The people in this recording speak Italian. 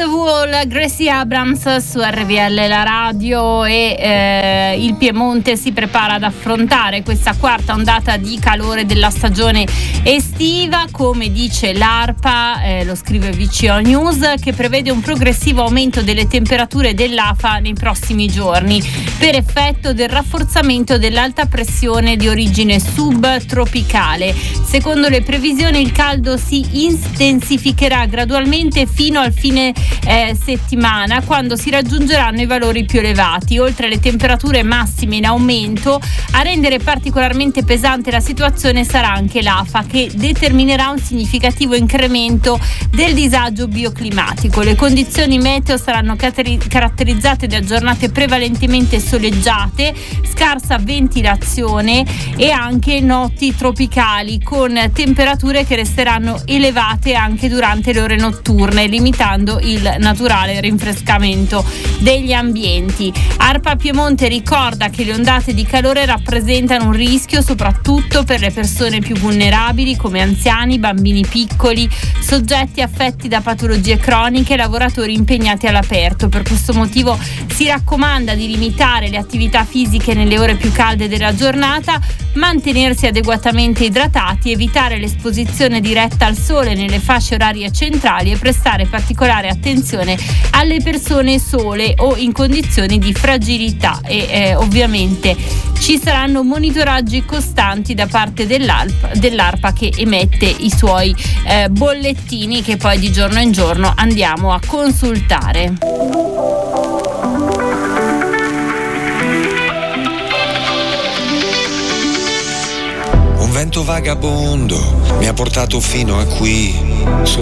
the Wall, Gracie Abrams su RVL la radio, e il Piemonte si prepara ad affrontare questa quarta ondata di calore della stagione estiva, come dice l'ARPA, lo scrive VCO News, che prevede un progressivo aumento delle temperature dell'AFA nei prossimi giorni per effetto del rafforzamento dell'alta pressione di origine subtropicale. Secondo le previsioni il caldo si intensificherà gradualmente fino al fine settimana, quando si raggiungeranno i valori più elevati, oltre alle temperature massime in aumento. A rendere particolarmente pesante la situazione sarà anche l'AFA, che determinerà un significativo incremento del disagio bioclimatico. Le condizioni meteo saranno caratterizzate da giornate prevalentemente soleggiate, scarsa ventilazione e anche notti tropicali, con temperature che resteranno elevate anche durante le ore notturne, limitando il naturale rinfrescamento degli ambienti. ARPA Piemonte ricorda che le ondate di calore rappresentano un rischio soprattutto per le persone più vulnerabili, come anziani, bambini piccoli, soggetti affetti da patologie croniche e lavoratori impegnati all'aperto. Per questo motivo si raccomanda di limitare le attività fisiche nelle ore più calde della giornata, mantenersi adeguatamente idratati, evitare l'esposizione diretta al sole nelle fasce orarie centrali e prestare particolare attenzione alle persone sole o in condizioni di fragilità. E ovviamente ci saranno monitoraggi costanti da parte dell'ARPA, che emette i suoi bollettini, che poi di giorno in giorno andiamo a consultare. Un vento vagabondo mi ha portato fino a qui.